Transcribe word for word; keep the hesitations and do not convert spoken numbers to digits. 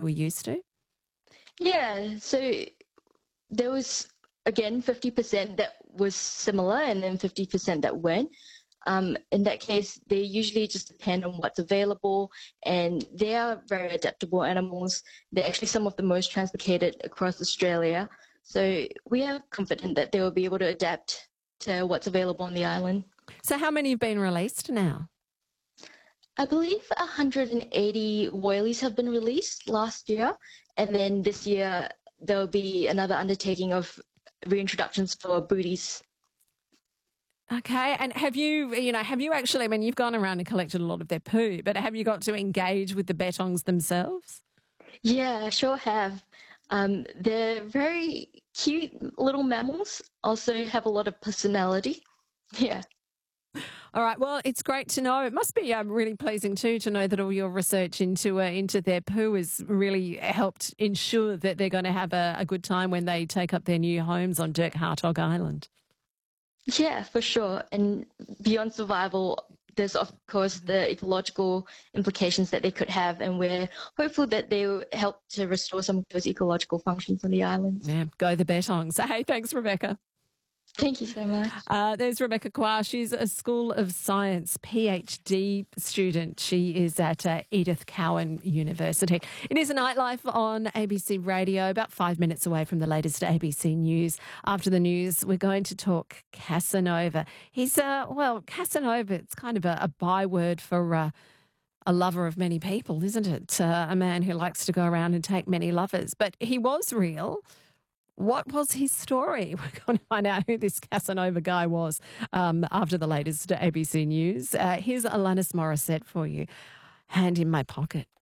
were used to? Yeah, so there was, again, fifty percent that was similar and then fifty percent that weren't. Um, in that case, they usually just depend on what's available, and they are very adaptable animals. They're actually some of the most translocated across Australia. So we are confident that they will be able to adapt to what's available on the island. So how many have been released now? I believe one hundred eighty woylies have been released last year, and then this year there will be another undertaking of reintroductions for booties. Okay, and have you, you know, have you actually, I mean, you've gone around and collected a lot of their poo, but have you got to engage with the bettongs themselves? Yeah, I sure have. Um, they're very cute little mammals, also have a lot of personality. Yeah. All right. Well, it's great to know. It must be um, really pleasing too to know that all your research into uh, into their poo has really helped ensure that they're going to have a, a good time when they take up their new homes on Dirk Hartog Island. Yeah, for sure. And beyond survival, there's of course the ecological implications that they could have, and we're hopeful that they will help to restore some of those ecological functions on the islands. Yeah, go the bettongs. Hey, thanks, Rebecca. Thank you so much. Uh, there's Rebecca Kwa. She's a School of Science PhD student. She is at uh, Edith Cowan University. It is a nightlife on A B C Radio, about five minutes away from the latest A B C News. After the news, we're going to talk Casanova. He's, uh, well, Casanova, it's kind of a, a byword for uh, a lover of many people, isn't it? Uh, a man who likes to go around and take many lovers. But he was real. What was his story? We're going to find out who this Casanova guy was um, after the latest A B C News. Uh, here's Alanis Morissette for you. Hand in my pocket.